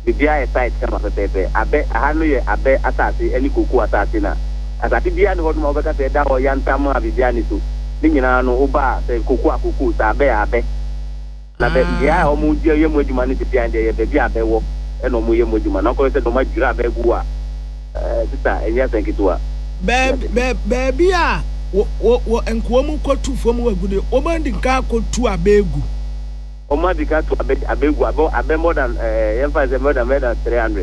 bibia site kama pepe abe ahanu ye abe asase eni koku asase na asase bia ne hoduma obeka se da o yantam a bibia ni so ni nyina no oba se koku akoku sa abe na be bia o mu die ye mu adwuma ne bibia de ye bibia abe wo e no mu ye mu adwuma na ko se no ma dwura abe gu a sita enya senkitoa baby a wo enko mu kotu fom wagude o ma ndika kotu abegu Oma bika to abegu abe more than emphasize more than 300.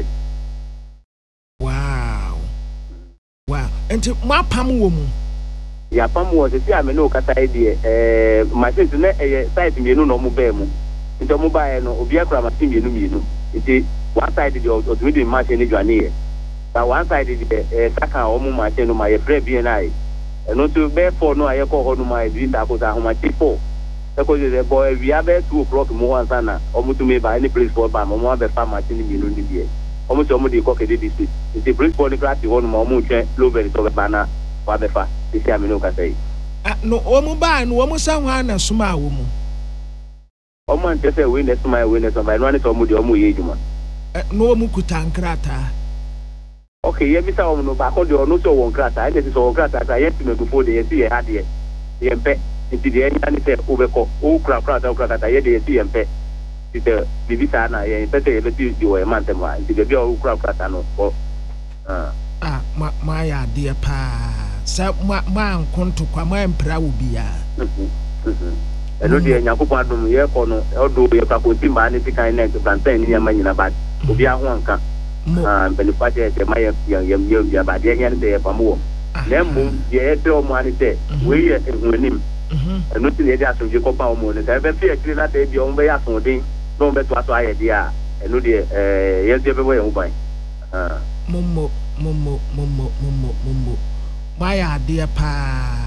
Wow. Enti ma pam wo mu. Ya pam wo se ame no kata ide machine to na site mienu no mu ba mu. Nti mu ba no obi akra machine mienu. Nti one side the automatic machine ni dwane ye. But one side the saka o mu machine no ma ye free bi na ye. No to be for no aye ko ho no ma e bi ta ko ta ho ma ti 4. Because the boy we have 2 o'clock more than almost to me by any place for Bam, more than farm machine in the year. Almost somebody cock a district. It's a brief for the class, one more much, low very over banner, whatever. This year, I can say. No, Omuba, no almost someone a small woman. Oman just say, win my winners of my run it almost your Muyajuma. No Mukutankrata. Okay, yes, Mr. Omo, back on the no so one class. I just saw class as I yet to know before they see a had yet. The impet. Nti de enya se obeko o kra kata ye de eti empe ti de bibisa na ye pete ye beti di o emantem wa nti de bia o kra kata no o ma ya de pa sa ma nkonto kwa ma empra wo bia eno de nyakopon adom ye ko no odo ye kwa ko ti ma ne ti kan na plantain ni yama nyina ba obi aho anka mbele pate de ma ye bia ba de enya de ye pamu na mbu ye de o mo ani te we ye ehwenim no tin e dey asomje ko pa o mo ne da be fi ekiri na dey bi o be ya son din no be to aso aye dia eno de ye de be we o ban momo ma ya de pa